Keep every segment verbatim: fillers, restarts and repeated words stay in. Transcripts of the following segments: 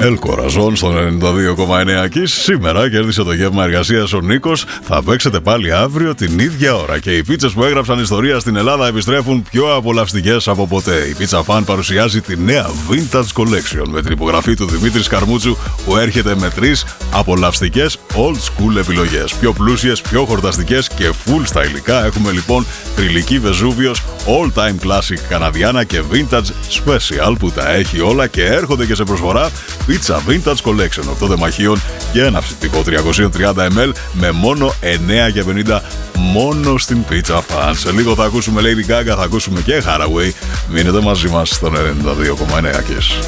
El Corazon στον ενενήντα δύο κόμμα εννέα Kiss. Σήμερα κέρδισε το γεύμα εργασίας ο Νίκος. Θα παίξετε πάλι αύριο την ίδια ώρα. Και οι πίτσες που έγραψαν ιστορία στην Ελλάδα επιστρέφουν πιο απολαυστικές από ποτέ. Η Pizza Fan παρουσιάζει τη νέα Vintage Collection με την υπογραφή του Δημήτρη Σκαρμούτσου, που έρχεται με τρεις απολαυστικές old school επιλογές. Πιο πλούσιες, πιο χορταστικές και full στα υλικά. Έχουμε λοιπόν τριλική Βεζούβιος, all time classic καναδιάνα και vintage special που τα έχει όλα και έρχονται και σε προσφορά. Pizza Vintage Collection οκτώ τεμαχίων και ένα ψητικό τριακόσια τριάντα μιλιλίτρων με μόνο εννέα και πενήντα μόνο στην Pizza Fan. Σε λίγο θα ακούσουμε Lady Gaga, θα ακούσουμε και Haraway. Μείνετε μαζί μας στον ενενήντα δύο κόμμα εννέα Kiss.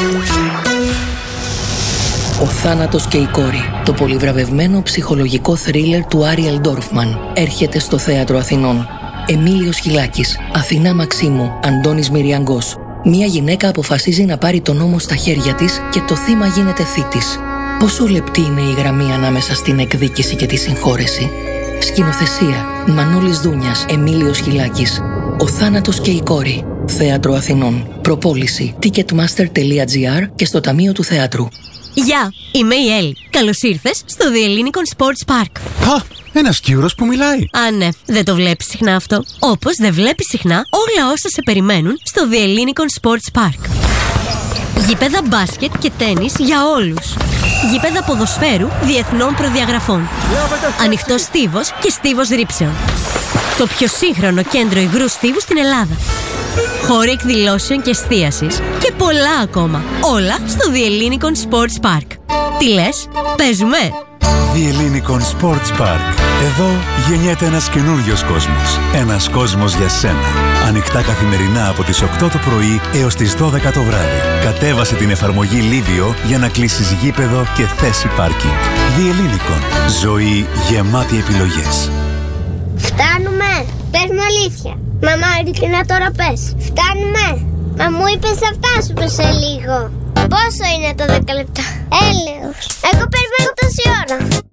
Ο θάνατος και η κόρη, το πολυβραβευμένο ψυχολογικό θρίλερ του Άριελ Ντόρφμαν, έρχεται στο Θέατρο Αθηνών. Εμίλιος Χιλάκης, Αθηνά Μαξίμου, Αντώνης Μυριαγκός. Μία γυναίκα αποφασίζει να πάρει τον νόμο στα χέρια της και το θύμα γίνεται θήτης. Πόσο λεπτή είναι η γραμμή ανάμεσα στην εκδίκηση και τη συγχώρεση. Σκηνοθεσία Μανώλης Δούνιας, Εμίλιος Χιλάκης. Ο θάνατος και η κόρη. Θέατρο Αθηνών. Προπόληση ticketmaster τελεία gr και στο Ταμείο του Θεάτρου. Γεια, είμαι η Έλλη. Καλώς ήρθες στο The Ellinikon Sports Park. Α, ένας Κύρος που μιλάει. Α, ναι, δεν το βλέπεις συχνά αυτό. Όπως δεν βλέπεις συχνά όλα όσα σε περιμένουν στο The Ellinikon Sports Park. Γήπεδα μπάσκετ και τένις για όλους. Γήπεδα ποδοσφαίρου διεθνών προδιαγραφών. Ανοιχτός στίβος και στίβος ρήψεων. Το πιο σύγχρονο κέντρο υγρού στίβου στην Ελλάδα. Χώροι εκδηλώσεων και εστίασης και πολλά ακόμα. Όλα στο The Ellinikon Sports Park. Τι λες, παίζουμε? The Ellinikon Sports Park. Εδώ γεννιέται ένας καινούριος κόσμος. Ένας κόσμος για σένα. Ανοιχτά καθημερινά από τις οκτώ το πρωί έως τις δώδεκα το βράδυ. Κατέβασε την εφαρμογή Livio για να κλείσεις γήπεδο και θέση πάρκινγκ. The Ellinikon. Ζωή γεμάτη επιλογές. Φτάνουμε! Πες μου αλήθεια. Μαμά, ειλικρινά τώρα πες. Φτάνουμε! Μα μου είπες θα φτάσουμε σε λίγο. Πόσο είναι το δέκα λεπτά? Έλεος. Εγώ περιμένω τόση ώρα.